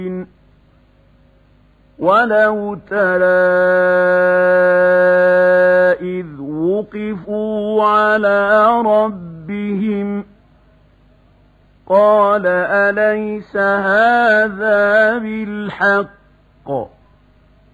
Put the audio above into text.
ولو ترى إذ وقفوا على ربهم قال أليس هذا بالحق